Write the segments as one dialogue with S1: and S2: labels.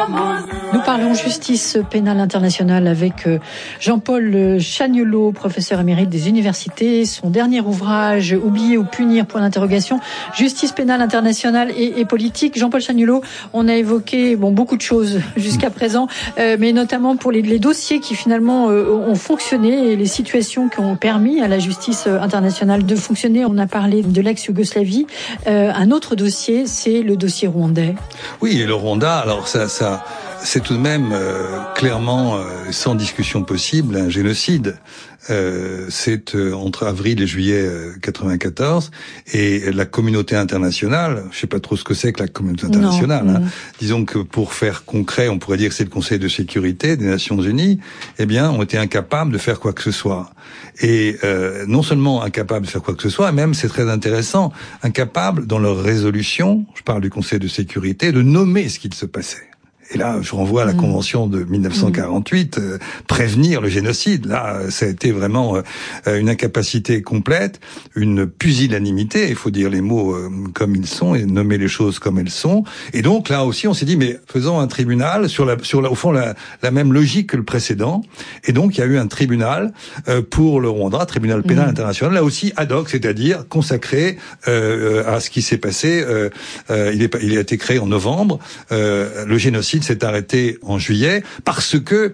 S1: Nous parlons justice pénale internationale avec Jean-Paul Chagnollaud, professeur émérite des universités. Son dernier ouvrage, Oublier ou punir, point d'interrogation, justice pénale internationale et politique. Jean-Paul Chagnollaud, on a évoqué beaucoup de choses jusqu'à présent, mais notamment pour les dossiers qui finalement ont fonctionné et les situations qui ont permis à la justice internationale de fonctionner. On a parlé de l'ex-Yougoslavie. Un autre dossier, c'est le dossier rwandais.
S2: Oui, et le Rwanda, alors ça c'est tout de même clairement, sans discussion possible, un génocide. C'est entre avril et juillet 94, et la communauté internationale, je sais pas trop ce que c'est que la communauté internationale, hein. Disons que pour faire concret, on pourrait dire que c'est le Conseil de sécurité des Nations Unies, ont été incapables de faire quoi que ce soit. Et non seulement incapables de faire quoi que ce soit, même, c'est très intéressant, incapables dans leur résolution, je parle du Conseil de sécurité, de nommer ce qu'il se passait. Et là, je renvoie à la Convention de 1948, prévenir le génocide. Là, ça a été vraiment une incapacité complète, une pusillanimité, il faut dire les mots comme ils sont et nommer les choses comme elles sont. Et donc là aussi, on s'est dit, mais faisons un tribunal au fond la même logique que le précédent. Et donc, il y a eu un tribunal pour le Rwanda, tribunal pénal international, là aussi ad hoc, c'est-à-dire consacré à ce qui s'est passé. Il a été créé en novembre. Le génocide s'est arrêté en juillet parce que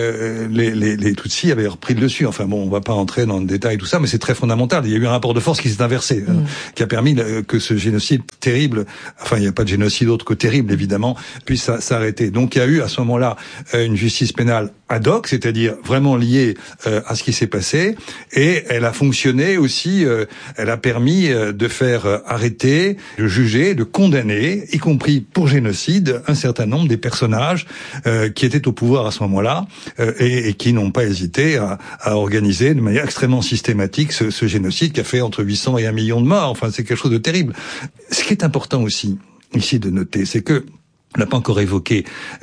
S2: les Tutsis avaient repris le dessus. Enfin bon, on va pas entrer dans le détail tout ça, mais c'est très fondamental. Il y a eu un rapport de force qui s'est inversé, qui a permis que ce génocide terrible, enfin il n'y a pas de génocide autre que terrible évidemment, puisse s'arrêter. Donc il y a eu à ce moment-là une justice pénale ad hoc, c'est-à-dire vraiment liée à ce qui s'est passé, et elle a fonctionné aussi, elle a permis de faire arrêter, de juger, de condamner, y compris pour génocide, un certain nombre des personnages qui étaient au pouvoir à ce moment-là et qui n'ont pas hésité à organiser de manière extrêmement systématique ce génocide qui a fait entre 800 et 1 million de morts. Enfin, c'est quelque chose de terrible. Ce qui est important aussi ici de noter, c'est que on l'a pas encore évoqué,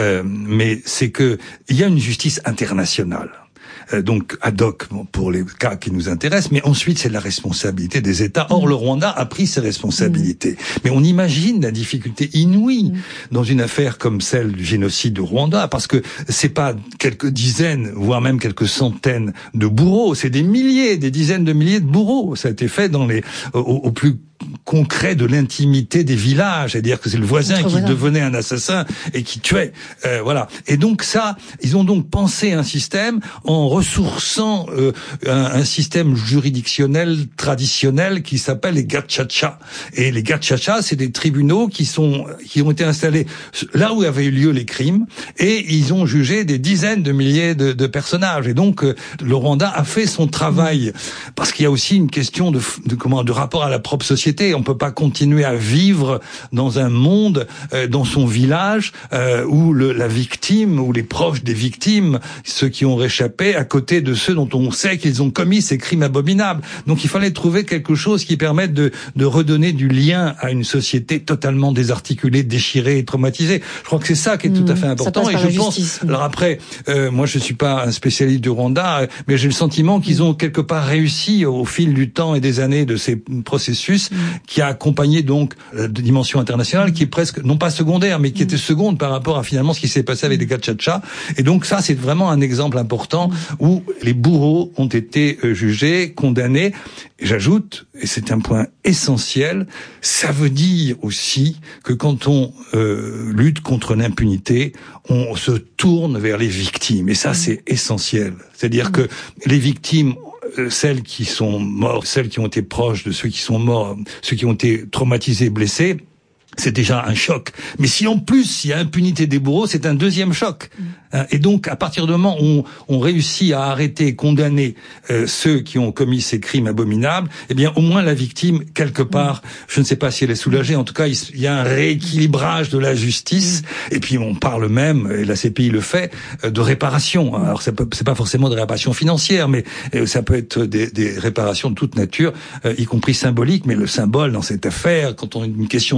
S2: mais c'est que il y a une justice internationale. Donc ad hoc pour les cas qui nous intéressent, mais ensuite c'est la responsabilité des États. Or le Rwanda a pris ses responsabilités. Mais on imagine la difficulté inouïe dans une affaire comme celle du génocide du Rwanda, parce que c'est pas quelques dizaines, voire même quelques centaines de bourreaux, c'est des milliers, des dizaines de milliers de bourreaux. Ça a été fait dans au plus concret de l'intimité des villages, c'est-à-dire que c'est le voisin qui devenait un assassin et qui tuait, voilà. Et donc ça, ils ont donc pensé un système en ressourçant un système juridictionnel traditionnel qui s'appelle les gacaca. Et les gacaca, c'est des tribunaux qui ont été installés là où avaient eu lieu les crimes, et ils ont jugé des dizaines de milliers de personnages. Et donc le Rwanda a fait son travail, parce qu'il y a aussi une question de rapport à la propre société. On peut pas continuer à vivre dans un monde, dans son village, où la victime ou les proches des victimes, ceux qui ont réchappé, à côté de ceux dont on sait qu'ils ont commis ces crimes abominables. Donc il fallait trouver quelque chose qui permette de redonner du lien à une société totalement désarticulée, déchirée et traumatisée. Je crois que c'est ça qui est tout à fait important. Et je pense, alors après, moi je suis pas un spécialiste du Rwanda, mais j'ai le sentiment qu'ils ont quelque part réussi au fil du temps et des années de ces processus, qui a accompagné donc la dimension internationale, qui est presque, non pas secondaire, mais qui était seconde par rapport à finalement ce qui s'est passé avec les gacaca. Et donc ça, c'est vraiment un exemple important où les bourreaux ont été jugés, condamnés. Et j'ajoute, et c'est un point essentiel, ça veut dire aussi que quand on lutte contre l'impunité, on se tourne vers les victimes. Et ça, c'est essentiel. C'est-à-dire que les victimes, celles qui sont mortes, celles qui ont été proches de ceux qui sont morts, ceux qui ont été traumatisés, blessés, c'est déjà un choc. Mais si en plus il y a impunité des bourreaux, c'est un deuxième choc. Et donc, à partir du moment où on réussit à arrêter, condamner ceux qui ont commis ces crimes abominables, eh bien, au moins la victime, quelque part, je ne sais pas si elle est soulagée, en tout cas, il y a un rééquilibrage de la justice. Et puis, on parle même, et la CPI le fait, de réparation. Alors, c'est pas forcément des réparations financières, mais ça peut être des réparations de toute nature, y compris symboliques. Mais le symbole dans cette affaire, quand on a une question de vie ou de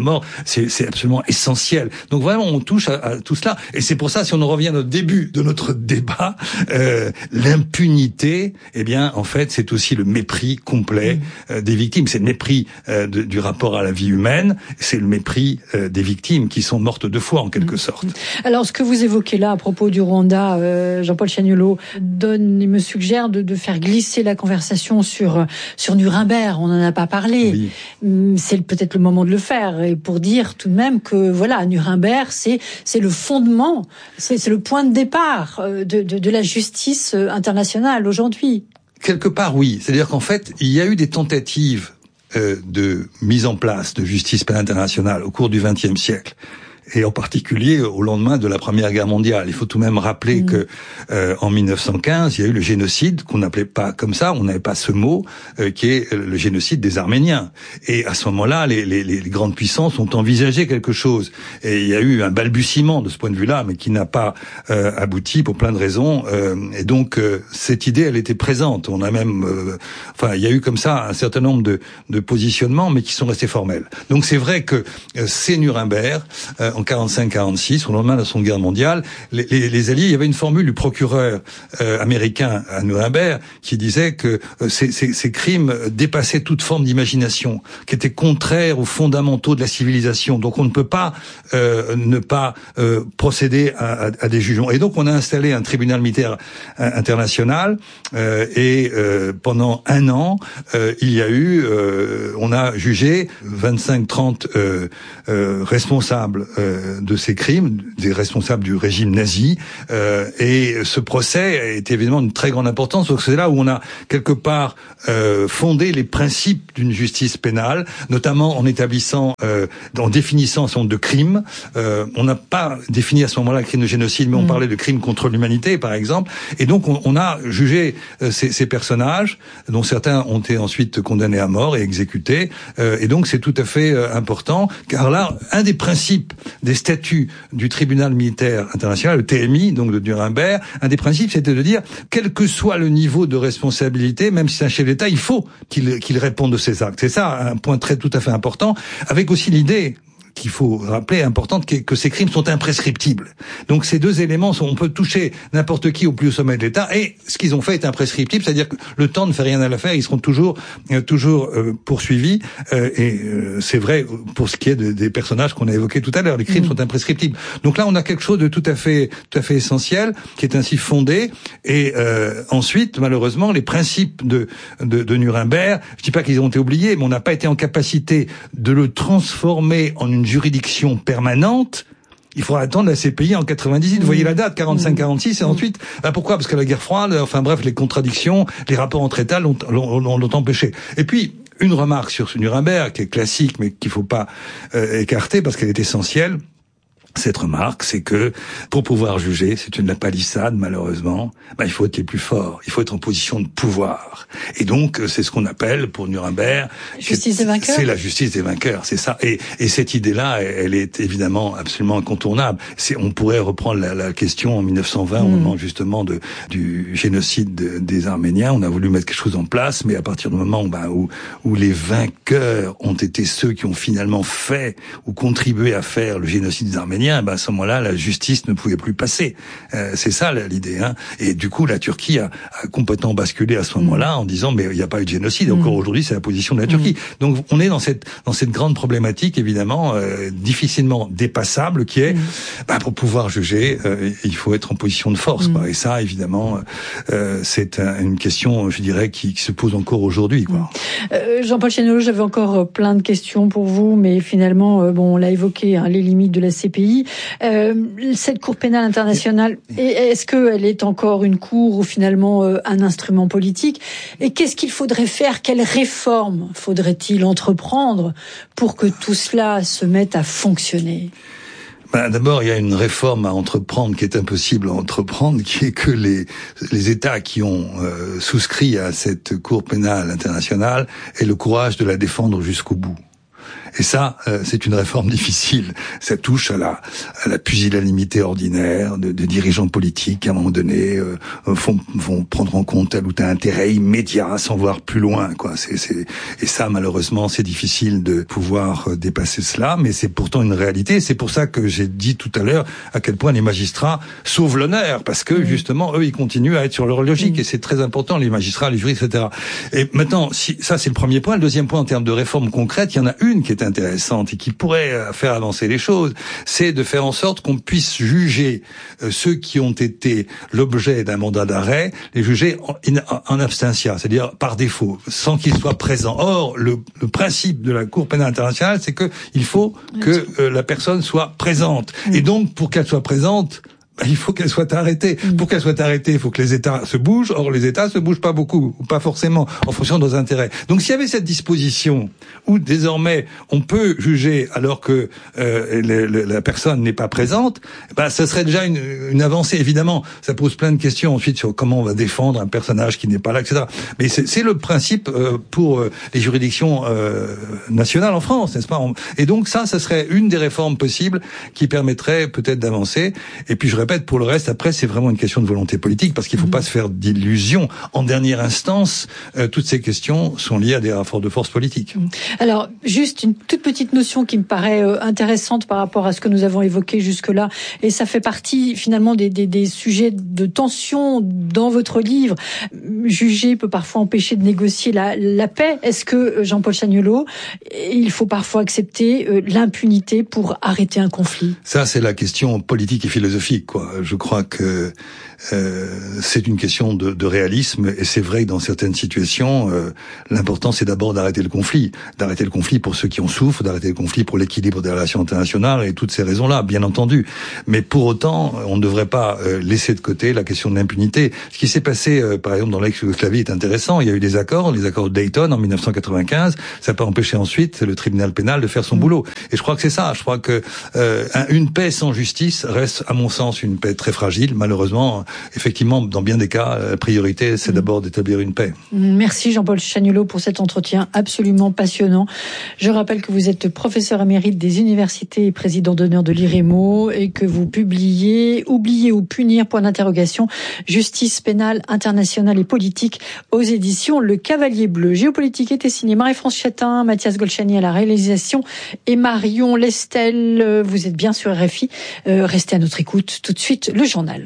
S2: mort, c'est absolument essentiel. Donc vraiment, on touche à tout cela. Et c'est pour ça, si on en revient au début de notre débat, l'impunité, eh bien, en fait, c'est aussi le mépris complet des victimes. C'est le mépris du rapport à la vie humaine. C'est le mépris des victimes qui sont mortes deux fois, en quelque sorte.
S1: Alors, ce que vous évoquez là à propos du Rwanda, Jean-Paul Chaniolo, il me suggère de faire glisser la conversation sur Nuremberg. On n'en a pas parlé. Oui. C'est peut-être le moment de le faire, et pour dire tout de même que voilà, Nuremberg, c'est le fondement, c'est le point de départ de la justice internationale aujourd'hui.
S2: Quelque part, oui. C'est-à-dire qu'en fait, il y a eu des tentatives de mise en place de justice pénale internationale au cours du XXe siècle. Et en particulier au lendemain de la Première Guerre mondiale. Il faut tout de même rappeler que en 1915, il y a eu le génocide qu'on n'appelait pas comme ça, on n'avait pas ce mot, qui est le génocide des Arméniens. Et à ce moment-là, les grandes puissances ont envisagé quelque chose. Et il y a eu un balbutiement de ce point de vue-là, mais qui n'a pas abouti pour plein de raisons. Et donc cette idée, elle était présente. On a même, il y a eu comme ça un certain nombre de positionnements, mais qui sont restés formels. Donc c'est vrai que c'est Nuremberg. En 45-46, au lendemain de la Seconde Guerre mondiale, les Alliés, il y avait une formule du procureur américain à Nuremberg qui disait que ces crimes dépassaient toute forme d'imagination, qui étaient contraires aux fondamentaux de la civilisation. Donc on ne peut pas ne pas procéder à des jugements. Et donc on a installé un tribunal militaire international et pendant un an, il y a eu, on a jugé 25-30 responsables de ces crimes, des responsables du régime nazi, et ce procès est évidemment d'une très grande importance, parce que c'est là où on a quelque part fondé les principes d'une justice pénale, notamment en établissant, en définissant un certain nombre de crimes. On n'a pas défini à ce moment-là le crime de génocide, mais on parlait de crimes contre l'humanité, par exemple, et donc on a jugé ces personnages, dont certains ont été ensuite condamnés à mort et exécutés, et donc c'est tout à fait important, car là, un des principes des statuts du tribunal militaire international, le TMI, donc de Nuremberg, un des principes, c'était de dire, quel que soit le niveau de responsabilité, même si c'est un chef d'État, il faut qu'il réponde de ses actes. C'est ça un point tout à fait important, avec aussi l'idée qu'il faut rappeler, importante, que ces crimes sont imprescriptibles. Donc ces deux éléments, on peut toucher n'importe qui au plus haut sommet de l'État, et ce qu'ils ont fait est imprescriptible, c'est-à-dire que le temps ne fait rien à l'affaire, ils seront toujours poursuivis, et c'est vrai pour ce qui est des personnages qu'on a évoqués tout à l'heure, les crimes sont imprescriptibles. Donc là, on a quelque chose de tout à fait essentiel, qui est ainsi fondé, et ensuite, malheureusement, les principes de Nuremberg, je dis pas qu'ils ont été oubliés, mais on n'a pas été en capacité de le transformer en une juridiction permanente. Il faudra attendre la CPI en 98. Vous voyez la date, 45-46, et ensuite, pourquoi? Parce que la guerre froide, les contradictions, les rapports entre États l'ont empêché. Et puis, une remarque sur ce Nuremberg, qui est classique, mais qu'il faut pas écarter, parce qu'elle est essentielle. Cette remarque, c'est que pour pouvoir juger, c'est une palissade malheureusement, il faut être les plus forts, il faut être en position de pouvoir. Et donc c'est ce qu'on appelle pour Nuremberg,
S1: justice des vainqueurs.
S2: C'est la justice des vainqueurs, c'est ça. Et cette idée-là, elle est évidemment absolument incontournable. On pourrait reprendre la question en 1920 au moment justement du génocide des Arméniens. On a voulu mettre quelque chose en place, mais à partir du moment où les vainqueurs ont été ceux qui ont finalement fait ou contribué à faire le génocide des Arméniens, à ce moment-là, la justice ne pouvait plus passer. C'est ça l'idée. Et du coup, la Turquie a complètement basculé à ce moment-là en disant mais il n'y a pas eu de génocide. Encore aujourd'hui, c'est la position de la Turquie. Donc on est dans cette grande problématique évidemment difficilement dépassable qui est pour pouvoir juger, il faut être en position de force. Et ça, évidemment, c'est une question, je dirais, qui se pose encore aujourd'hui.
S1: Jean-Paul Chaniolo, j'avais encore plein de questions pour vous, mais finalement, on l'a évoqué, les limites de la CPI. Cette Cour pénale internationale, est-ce qu'elle est encore une cour ou finalement un instrument politique? Et qu'est-ce qu'il faudrait faire? Quelles réformes faudrait-il entreprendre pour que tout cela se mette à fonctionner?
S2: D'abord, il y a une réforme à entreprendre qui est impossible à entreprendre, qui est que les États qui ont souscrit à cette Cour pénale internationale aient le courage de la défendre jusqu'au bout. Et ça, c'est une réforme difficile. Ça touche à la pusillanimité ordinaire de dirigeants politiques qui, à un moment donné, vont prendre en compte tel ou tel intérêt immédiat sans voir plus loin, quoi. Et ça, malheureusement, c'est difficile de pouvoir dépasser cela, mais c'est pourtant une réalité. C'est pour ça que j'ai dit tout à l'heure à quel point les magistrats sauvent l'honneur, parce que justement, eux, ils continuent à être sur leur logique, et c'est très important, les magistrats, les juristes, etc. Et maintenant, ça, c'est le premier point. Le deuxième point, en termes de réforme concrète, il y en a une qui est intéressante et qui pourrait faire avancer les choses, c'est de faire en sorte qu'on puisse juger ceux qui ont été l'objet d'un mandat d'arrêt, les juger en absentia, c'est-à-dire par défaut, sans qu'ils soient présents. Or, le principe de la Cour pénale internationale, c'est que il faut que la personne soit présente. Et donc, pour qu'elle soit présente, il faut qu'elle soit arrêtée. Pour qu'elle soit arrêtée, il faut que les États se bougent. Or, les États se bougent pas beaucoup, ou pas forcément, en fonction de leurs intérêts. Donc, s'il y avait cette disposition où désormais on peut juger alors que la personne n'est pas présente, ça serait déjà une avancée. Évidemment, ça pose plein de questions ensuite sur comment on va défendre un personnage qui n'est pas là, etc. Mais c'est le principe pour les juridictions nationales en France, n'est-ce pas? Et donc ça serait une des réformes possibles qui permettrait peut-être d'avancer. Et puis je répète, pour le reste, après, c'est vraiment une question de volonté politique, parce qu'il ne faut pas se faire d'illusions. En dernière instance, toutes ces questions sont liées à des rapports de force politiques.
S1: Alors, juste une toute petite notion qui me paraît intéressante par rapport à ce que nous avons évoqué jusque-là, et ça fait partie finalement des sujets de tension dans votre livre. Juger peut parfois empêcher de négocier la paix. Est-ce que, Jean-Paul Chagnollaud, il faut parfois accepter l'impunité pour arrêter un conflit? Ça,
S2: c'est la question politique et philosophique, quoi. Je crois que c'est une question de réalisme, et c'est vrai que dans certaines situations, l'important c'est d'abord d'arrêter le conflit pour ceux qui en souffrent, d'arrêter le conflit pour l'équilibre des relations internationales et toutes ces raisons-là, bien entendu. Mais pour autant, on ne devrait pas laisser de côté la question de l'impunité. Ce qui s'est passé, par exemple, dans l'ex-Yougoslavie est intéressant. Il y a eu les accords de Dayton en 1995. Ça n'a pas empêché ensuite le tribunal pénal de faire son boulot. Et je crois que c'est ça. Je crois que une paix sans justice reste, à mon sens, une paix très fragile. Malheureusement, effectivement, dans bien des cas, la priorité, c'est d'abord d'établir une paix.
S1: Merci Jean-Paul Chagnollaud pour cet entretien absolument passionnant. Je rappelle que vous êtes professeur émérite des universités et président d'honneur de l'IREMO, et que vous publiez « Oublier ou punir ? Justice pénale internationale et politique » aux éditions Le Cavalier Bleu. Géopolitique était signé Marie-France Chatin, Mathias Golchani à la réalisation et Marion Lestel. Vous êtes bien sur RFI. Restez à notre écoute. Tout de suite, le journal.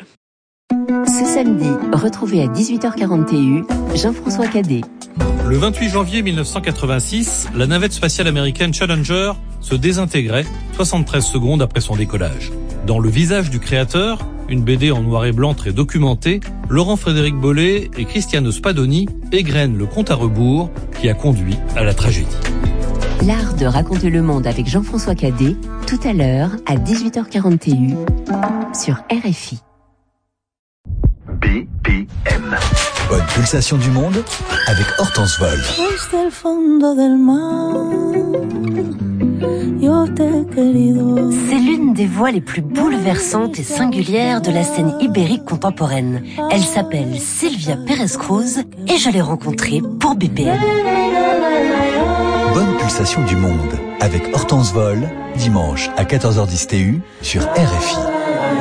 S3: Ce samedi, retrouvez à 18h40 TU Jean-François Cadet.
S4: Le 28 janvier 1986, la navette spatiale américaine Challenger se désintégrait 73 secondes après son décollage. Dans Le visage du créateur, une BD en noir et blanc très documentée, Laurent-Frédéric Bollet et Cristiano Spadoni égrènent le compte à rebours qui a conduit à la tragédie.
S3: L'art de raconter le monde avec Jean-François Cadet, tout à l'heure à 18h40 TU sur RFI.
S5: BPM. Bonne pulsation du monde avec Hortense Vol.
S6: C'est l'une des voix les plus bouleversantes et singulières de la scène ibérique contemporaine. Elle s'appelle Silvia Pérez-Cruz et je l'ai rencontrée pour BPM.
S5: Bonne pulsation du monde avec Hortense Vol, dimanche à 14h10 TU sur RFI.